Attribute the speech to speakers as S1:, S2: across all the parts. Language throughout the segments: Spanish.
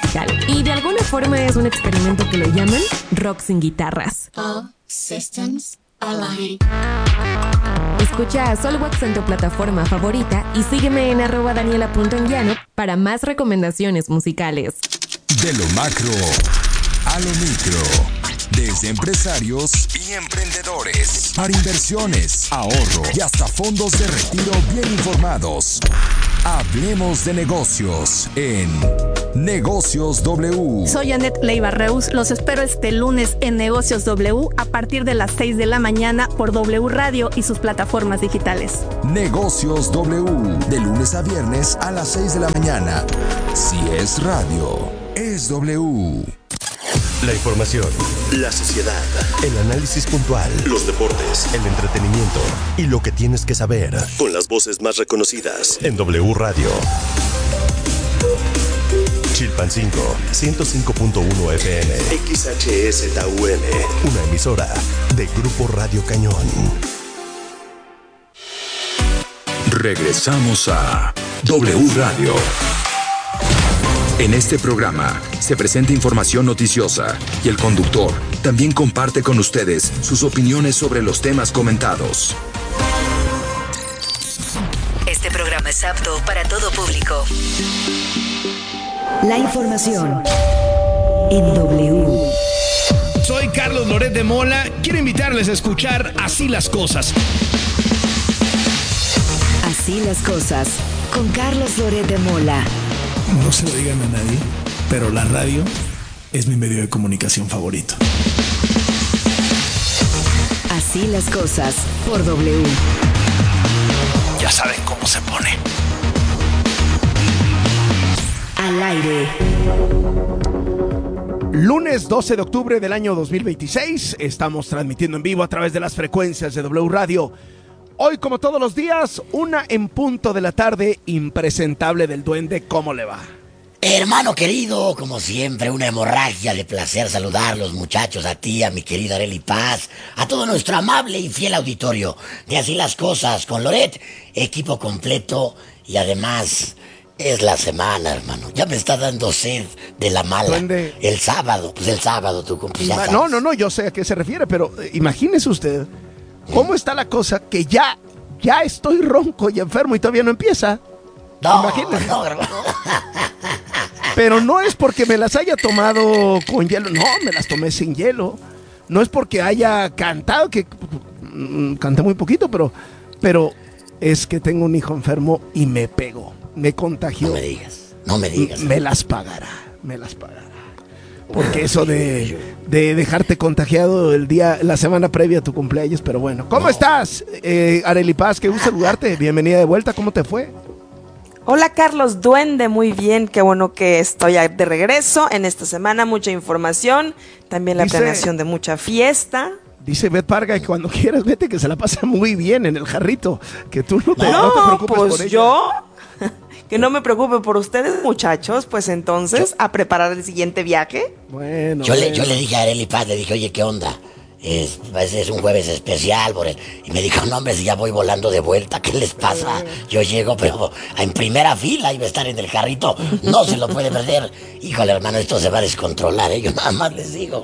S1: musical. Y de alguna forma es un experimento que lo llaman rock sin guitarras.
S2: All systems align.
S1: Escucha a Solwax en tu plataforma favorita y sígueme en @daniela.anguiano para más recomendaciones musicales.
S3: De lo macro a lo micro. Desde empresarios y emprendedores, para inversiones, ahorro y hasta fondos de retiro bien informados. Hablemos de negocios en Negocios W.
S4: Soy Annette Leiva Reus. Los espero este lunes en Negocios W a partir de las 6 de la mañana por W Radio y sus plataformas digitales.
S3: Negocios W, de lunes a viernes a las 6 de la mañana. Si es radio, es W.
S5: La información, la sociedad, el análisis puntual, los deportes, el entretenimiento y lo que tienes que saber con las voces más reconocidas en W Radio. Chilpancingo, 105.1 FM, XHSTUM, una emisora de Grupo Radio Cañón.
S3: Regresamos a W Radio. En este programa se presenta información noticiosa y el conductor también comparte con ustedes sus opiniones sobre los temas comentados.
S6: Este programa es apto para todo público.
S7: La información en W.
S8: Soy Carlos Loret de Mola. Quiero invitarles a escuchar Así las Cosas.
S7: Así las cosas, con Carlos Loret de Mola.
S9: No se lo digan a nadie, pero la radio es mi medio de comunicación favorito.
S7: Así las cosas, por W.
S9: Ya saben cómo se pone.
S7: Al aire.
S10: Lunes 12 de octubre del año 2026. Estamos transmitiendo en vivo a través de las frecuencias de W Radio. Hoy, como todos los días, 1:00 p.m, impresentable del duende. ¿Cómo le va?
S11: Hermano querido, como siempre, una hemorragia de placer saludarlos, muchachos, a ti, a mi querida Arely Paz, a todo nuestro amable y fiel auditorio de Así las Cosas con Loret, equipo completo y además es la semana, hermano. Ya me está dando sed de la mala.
S10: Duende.
S11: El sábado, tú cumples.
S10: No, yo sé a qué se refiere, pero imagínese usted cómo está la cosa que ya estoy ronco y enfermo y todavía no empieza. Imagínese.
S11: No, hermano.
S10: Pero no es porque me las haya tomado con hielo, no, me las tomé sin hielo. No es porque haya cantado, que canté muy poquito, pero es que tengo un hijo enfermo y me pegó, me contagió.
S11: No me digas.
S10: Me las pagará. Porque eso de dejarte contagiado la semana previa a tu cumpleaños, pero bueno. ¿Cómo estás, Arely Paz? Qué gusto saludarte. Bienvenida de vuelta. ¿Cómo te fue?
S12: Hola Carlos Duende, muy bien, qué bueno que estoy de regreso en esta semana, mucha información, también la planeación de mucha fiesta.
S10: Dice Beth Parga que cuando quieras vete, que se la pasa muy bien en el jarrito, que tú no te preocupes
S12: pues
S10: por ella.
S12: Yo, que no me preocupe por ustedes muchachos, pues entonces a preparar el siguiente viaje.
S10: Bueno.
S11: Yo le dije a Arely Paz, le dije, oye, ¿qué onda? Es un jueves especial por él. Y me dijo, no hombre, si ya voy volando de vuelta, ¿qué les pasa? Yo llego, pero en primera fila iba a estar en el carrito, no se lo puede perder. Híjole, hermano, esto se va a descontrolar, ¿eh? Yo nada más les digo.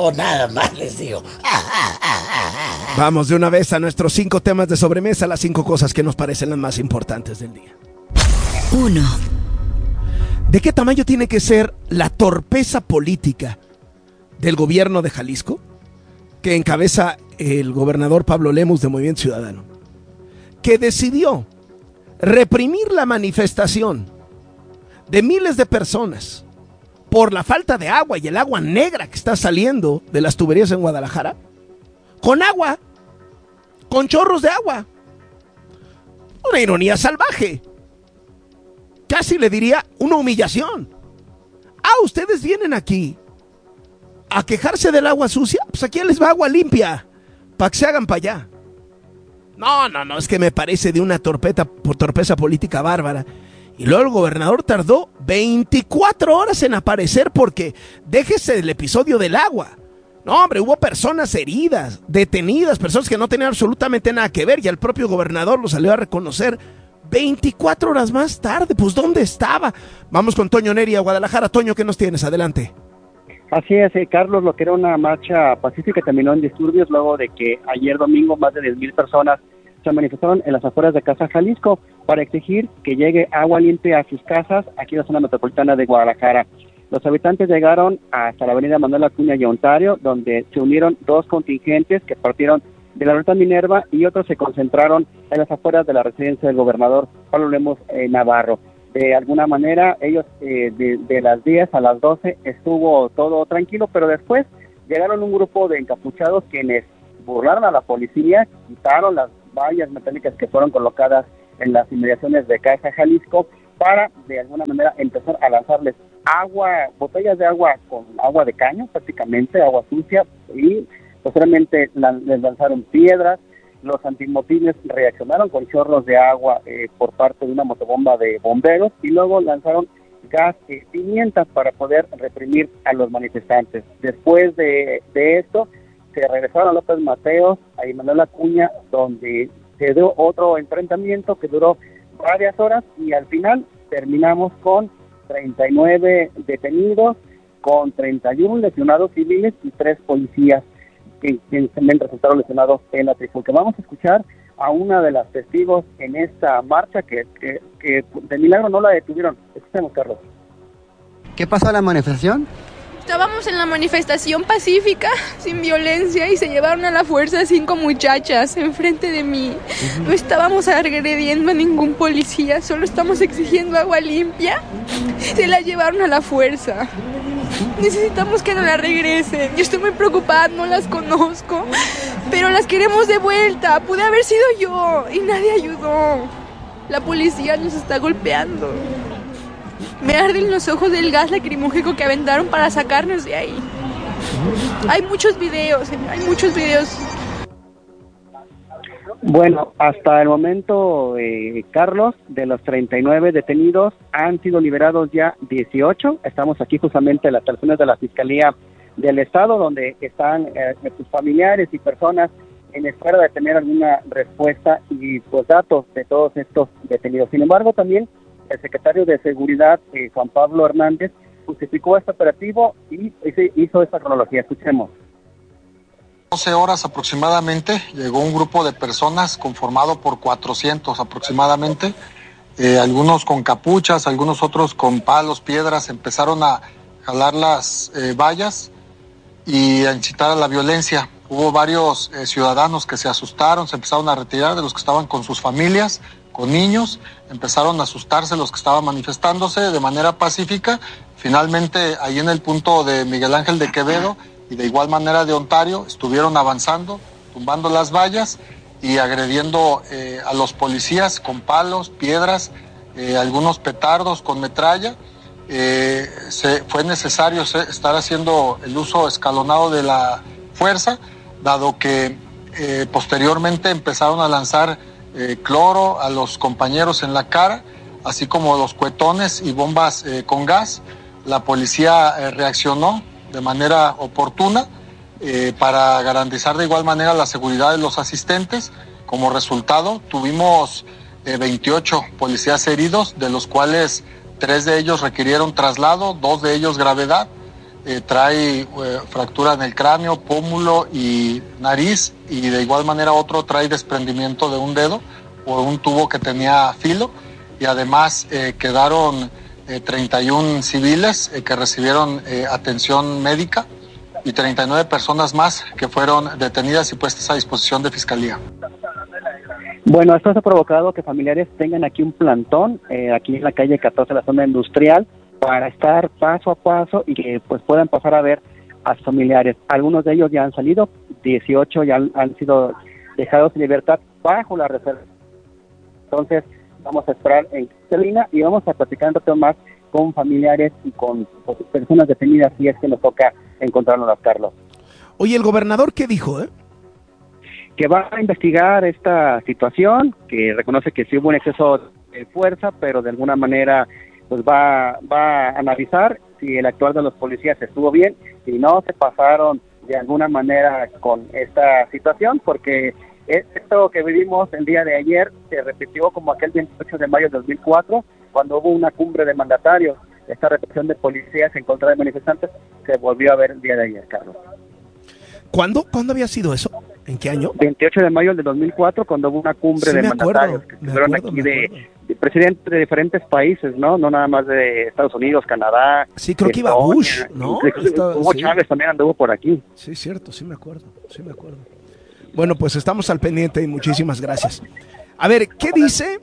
S10: Vamos de una vez a nuestros 5 temas de sobremesa, las 5 cosas que nos parecen las más importantes del día.
S7: 1.
S10: ¿De qué tamaño tiene que ser la torpeza política del gobierno de Jalisco, que encabeza el gobernador Pablo Lemus de Movimiento Ciudadano, que decidió reprimir la manifestación de miles de personas por la falta de agua y el agua negra que está saliendo de las tuberías en Guadalajara, con agua, con chorros de agua? Una ironía salvaje, casi le diría una humillación. Ustedes vienen aquí a quejarse del agua sucia, pues aquí les va agua limpia, para que se hagan para allá. No, es que me parece de una torpeza política bárbara. Y luego el gobernador tardó 24 horas en aparecer porque, déjese del episodio del agua. No, hombre, hubo personas heridas, detenidas, personas que no tenían absolutamente nada que ver, y el propio gobernador lo salió a reconocer 24 horas más tarde, pues ¿dónde estaba? Vamos con Toño Neri a Guadalajara. Toño, ¿qué nos tienes? Adelante.
S13: Así es, Carlos, lo que era una marcha pacífica terminó en disturbios luego de que ayer domingo más de 10,000 personas se manifestaron en las afueras de Casa Jalisco para exigir que llegue agua limpia a sus casas aquí en la zona metropolitana de Guadalajara. Los habitantes llegaron hasta la avenida Manuel Acuña y Ontario, donde se unieron dos contingentes que partieron de la ruta Minerva y otros se concentraron en las afueras de la residencia del gobernador Pablo Lemus Navarro. De alguna manera, ellos de las 10 a las 12 estuvo todo tranquilo, pero después llegaron un grupo de encapuchados quienes burlaron a la policía, quitaron las vallas metálicas que fueron colocadas en las inmediaciones de Casa Jalisco para, de alguna manera, empezar a lanzarles botellas de agua con agua de caño, prácticamente, agua sucia, y posteriormente les lanzaron piedras. Los antimotines reaccionaron con chorros de agua por parte de una motobomba de bomberos y luego lanzaron gas pimienta para poder reprimir a los manifestantes. Después de esto, se regresaron a López Mateos, a Manuel Acuña, donde se dio otro enfrentamiento que duró varias horas y al final terminamos con 39 detenidos, con 31 lesionados civiles y 3 policías que también resultaron lesionados en la trifulca. Vamos a escuchar a una de las testigos en esta marcha que de milagro no la detuvieron. Escuchemos, Carlos.
S14: ¿Qué pasó en la manifestación?
S15: Estábamos en la manifestación pacífica, sin violencia, y se llevaron a la fuerza 5 muchachas enfrente de mí. No estábamos agrediendo a ningún policía, solo estamos exigiendo agua limpia. Se la llevaron a la fuerza. Necesitamos que nos la regresen. Yo estoy muy preocupada, no las conozco, pero las queremos de vuelta. Pude haber sido yo y nadie ayudó. La policía nos está golpeando. Me arden los ojos del gas lacrimógeno que aventaron para sacarnos de ahí. Hay muchos videos.
S13: Bueno, hasta el momento, Carlos, de los 39 detenidos han sido liberados ya 18. Estamos aquí justamente en las instalaciones de la Fiscalía del Estado, donde están sus familiares y personas en espera de tener alguna respuesta y pues datos de todos estos detenidos. Sin embargo, también el secretario de Seguridad, Juan Pablo Hernández, justificó este operativo y hizo esta cronología. Escuchemos.
S16: 12 horas aproximadamente llegó un grupo de personas conformado por 400 aproximadamente, algunos con capuchas, algunos otros con palos, piedras, empezaron a jalar las vallas y a incitar a la violencia. Hubo varios ciudadanos que se asustaron, se empezaron a retirar de los que estaban con sus familias, con niños, empezaron a asustarse los que estaban manifestándose de manera pacífica. Finalmente, ahí en el punto de Miguel Ángel de Quevedo y de igual manera de Ontario, estuvieron avanzando, tumbando las vallas y agrediendo a los policías con palos, piedras, algunos petardos con metralla. Fue necesario estar haciendo el uso escalonado de la fuerza, dado que posteriormente empezaron a lanzar cloro a los compañeros en la cara, así como los cuetones y bombas con gas. La policía reaccionó de manera oportuna para garantizar de igual manera la seguridad de los asistentes. Como resultado, tuvimos 28 policías heridos, de los cuales 3 de ellos requirieron traslado, 2 de ellos gravedad. Trae fractura en el cráneo, pómulo y nariz, y de igual manera otro trae desprendimiento de un dedo por un tubo que tenía filo, y además quedaron 31 civiles que recibieron atención médica y 39 personas más que fueron detenidas y puestas a disposición de Fiscalía.
S13: Bueno, esto ha provocado que familiares tengan aquí un plantón, aquí en la calle 14, la zona industrial, para estar paso a paso y que pues puedan pasar a ver a sus familiares. Algunos de ellos ya han salido, 18 ya han sido dejados en libertad bajo la reserva. Entonces vamos a esperar en Celina y vamos a platicar un rato más con familiares y con personas detenidas si es que nos toca encontrarnos, Carlos.
S10: Oye, ¿el gobernador qué dijo,
S13: Que va a investigar esta situación, que reconoce que sí hubo un exceso de fuerza, pero de alguna manera pues va a analizar si el actuar de los policías estuvo bien, si no se pasaron de alguna manera con esta situación, porque Esto que vivimos el día de ayer se repitió como aquel 28 de mayo de 2004, cuando hubo una cumbre de mandatarios. Esta represión de policías en contra de manifestantes se volvió a ver el día de ayer, Carlos.
S10: ¿Cuándo había sido eso? ¿En qué año?
S13: 28 de mayo de 2004, cuando hubo una cumbre de mandatarios que estuvieron aquí de presidentes de diferentes países, ¿no? No nada más de Estados Unidos, Canadá.
S10: Sí, creo que iba Bush, ¿no?
S13: Hugo Chávez también anduvo por aquí.
S10: Sí, cierto, sí me acuerdo. Bueno, pues estamos al pendiente y muchísimas gracias. A ver, ¿qué dice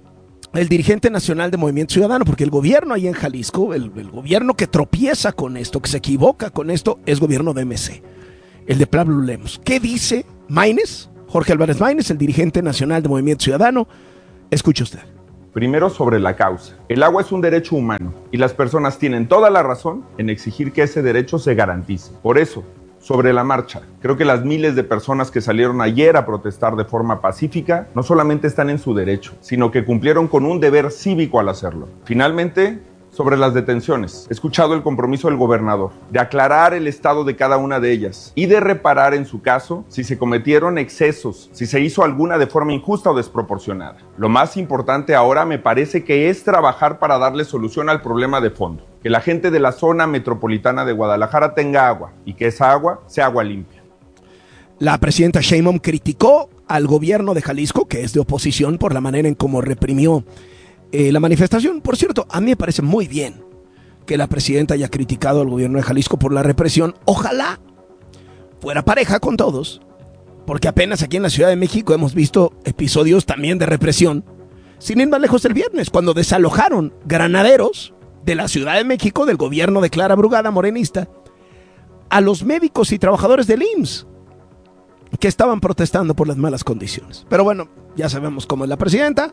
S10: el dirigente nacional de Movimiento Ciudadano? Porque el gobierno ahí en Jalisco, el gobierno que tropieza con esto, que se equivoca con esto, es gobierno de MC, el de Pablo Lemos. ¿Qué dice Maínez? Jorge Álvarez Maínez, el dirigente nacional de Movimiento Ciudadano. Escuche usted.
S17: Primero, sobre la causa. El agua es un derecho humano y las personas tienen toda la razón en exigir que ese derecho se garantice. Por eso, sobre la marcha, creo que las miles de personas que salieron ayer a protestar de forma pacífica no solamente están en su derecho, sino que cumplieron con un deber cívico al hacerlo. Finalmente, sobre las detenciones, he escuchado el compromiso del gobernador de aclarar el estado de cada una de ellas y de reparar en su caso si se cometieron excesos, si se hizo alguna de forma injusta o desproporcionada. Lo más importante ahora me parece que es trabajar para darle solución al problema de fondo, que la gente de la zona metropolitana de Guadalajara tenga agua y que esa agua sea agua limpia.
S10: La presidenta Sheinbaum criticó al gobierno de Jalisco, que es de oposición, por la manera en cómo reprimió la manifestación. Por cierto, a mí me parece muy bien que la presidenta haya criticado al gobierno de Jalisco por la represión. Ojalá fuera pareja con todos, porque apenas aquí en la Ciudad de México hemos visto episodios también de represión. Sin ir más lejos, el viernes, cuando desalojaron granaderos de la Ciudad de México, del gobierno de Clara Brugada, morenista, a los médicos y trabajadores del IMSS que estaban protestando por las malas condiciones. Pero bueno, ya sabemos cómo es la presidenta.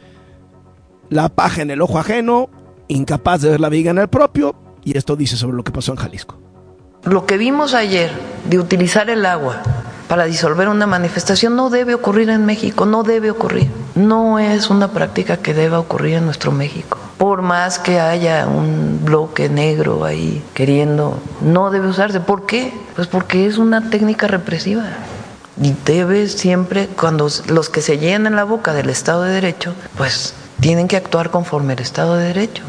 S10: La paja en el ojo ajeno, incapaz de ver la viga en el propio, y esto dice sobre lo que pasó en Jalisco.
S18: Lo que vimos ayer de utilizar el agua para disolver una manifestación no debe ocurrir en México, no debe ocurrir. No es una práctica que deba ocurrir en nuestro México. Por más que haya un bloque negro ahí queriendo, no debe usarse. ¿Por qué? Pues porque es una técnica represiva. Y debe siempre, cuando los que se llenan la boca del Estado de Derecho, pues tienen que actuar conforme al Estado de Derecho.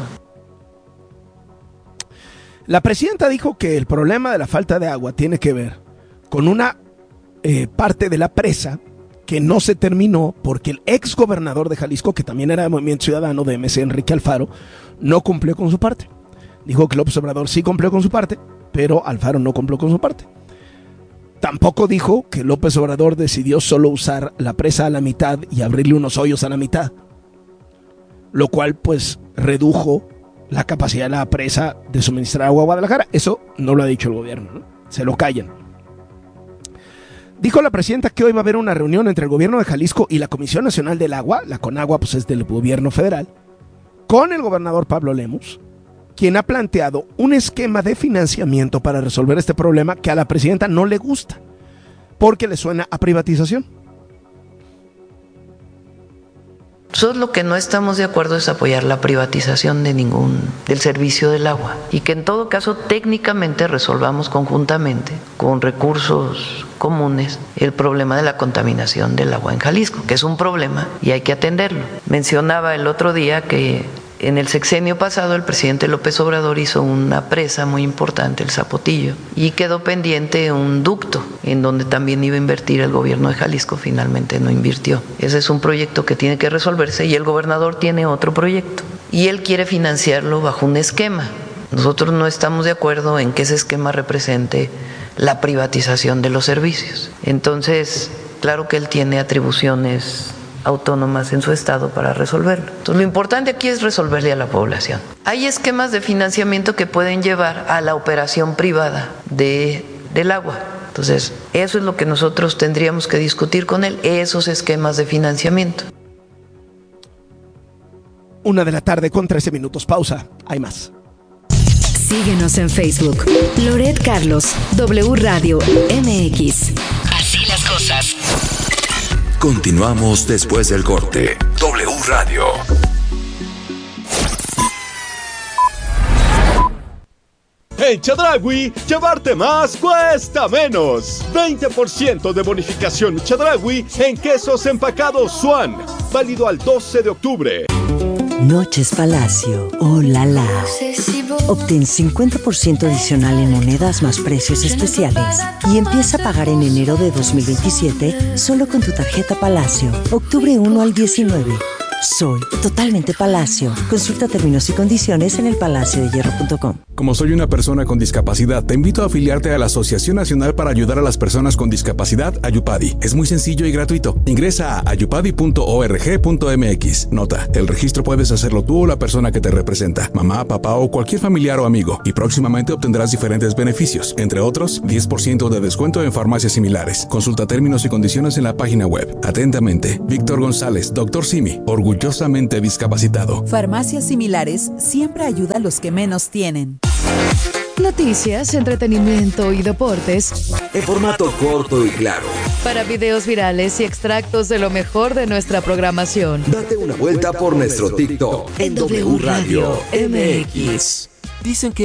S10: La presidenta dijo que el problema de la falta de agua tiene que ver con una parte de la presa que no se terminó porque el ex gobernador de Jalisco, que también era de Movimiento Ciudadano de MC, Enrique Alfaro, no cumplió con su parte. Dijo que López Obrador sí cumplió con su parte, pero Alfaro no cumplió con su parte. Tampoco dijo que López Obrador decidió solo usar la presa a la mitad y abrirle unos hoyos a la mitad, lo cual pues redujo la capacidad de la presa de suministrar agua a Guadalajara. Eso no lo ha dicho el gobierno, ¿no? Se lo callan. Dijo la presidenta que hoy va a haber una reunión entre el gobierno de Jalisco y la Comisión Nacional del Agua, la CONAGUA pues es del gobierno federal, con el gobernador Pablo Lemos, quien ha planteado un esquema de financiamiento para resolver este problema que a la presidenta no le gusta, porque le suena a privatización.
S18: Nosotros lo que no estamos de acuerdo es apoyar la privatización del servicio del agua y que en todo caso técnicamente resolvamos conjuntamente con recursos comunes el problema de la contaminación del agua en Jalisco, que es un problema y hay que atenderlo. Mencionaba el otro día que en el sexenio pasado el presidente López Obrador hizo una presa muy importante, el Zapotillo, y quedó pendiente un ducto en donde también iba a invertir el gobierno de Jalisco, finalmente no invirtió. Ese es un proyecto que tiene que resolverse y el gobernador tiene otro proyecto y él quiere financiarlo bajo un esquema. Nosotros no estamos de acuerdo en que ese esquema represente la privatización de los servicios. Entonces, claro que él tiene atribuciones autónomas en su estado para resolverlo. Entonces, lo importante aquí es resolverle a la población. Hay esquemas de financiamiento que pueden llevar a la operación privada del agua. Entonces, eso es lo que nosotros tendríamos que discutir con él, esos esquemas de financiamiento.
S10: 1:13 p.m. Pausa. Hay más.
S7: Síguenos en Facebook. Loret Carlos, W Radio MX.
S6: Así las cosas.
S3: Continuamos después del corte. W Radio.
S19: En Chedraui, llevarte más cuesta menos. 20% de bonificación Chedraui en quesos empacados Swan. Válido al 12 de octubre.
S20: Noches Palacio. ¡Oh, la la! Obtén 50% adicional en monedas más precios especiales. Y empieza a pagar en enero de 2027 solo con tu tarjeta Palacio. Octubre 1 al 19. Soy totalmente Palacio. Consulta términos y condiciones en elpalaciodehierro.com.
S21: Como soy una persona con discapacidad, te invito a afiliarte a la Asociación Nacional para Ayudar a las Personas con Discapacidad, Ayupadi. Es muy sencillo y gratuito. Ingresa a ayupadi.org.mx. Nota, el registro puedes hacerlo tú o la persona que te representa, mamá, papá o cualquier familiar o amigo, y próximamente obtendrás diferentes beneficios, entre otros, 10% de descuento en farmacias similares. Consulta términos y condiciones en la página web. Atentamente, Víctor González, Dr. Simi, orgullosamente discapacitado.
S22: Farmacias similares siempre ayuda a los que menos tienen.
S1: Noticias, entretenimiento y deportes
S3: en formato corto y claro.
S1: Para videos virales y extractos de lo mejor de nuestra programación.
S3: Date una vuelta por nuestro TikTok en W Radio MX. Dicen que